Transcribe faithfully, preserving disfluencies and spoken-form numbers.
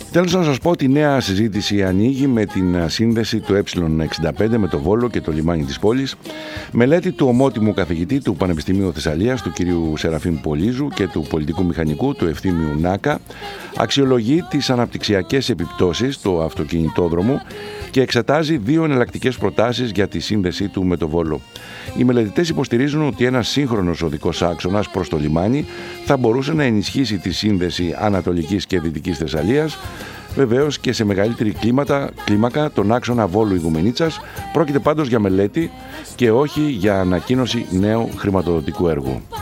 Τέλος, να σας πω ότι η νέα συζήτηση ανοίγει με την σύνδεση του Ε εξήντα πέντε με το Βόλο και το λιμάνι της πόλης. Μελέτη του ομότιμου καθηγητή του Πανεπιστημίου Θεσσαλίας, του κ. Σεραφείμ Πολύζου, και του πολιτικού μηχανικού του Ευθύμιου Νάκα αξιολογεί τις αναπτυξιακές επιπτώσεις του αυτοκινητόδρομου και εξετάζει δύο εναλλακτικές προτάσεις για τη σύνδεσή του με το Βόλο. Οι μελετητές υποστηρίζουν ότι ένας σύγχρονος οδικός άξονας προς το λιμάνι θα μπορούσε να ενισχύσει τη σύνδεση Ανατολικής και Δυτικής Θεσσαλίας, βεβαίως και σε μεγαλύτερη κλίματα, κλίμακα τον άξονα Βόλου Ιγουμενίτσας. Πρόκειται πάντως για μελέτη και όχι για ανακοίνωση νέου χρηματοδοτικού έργου.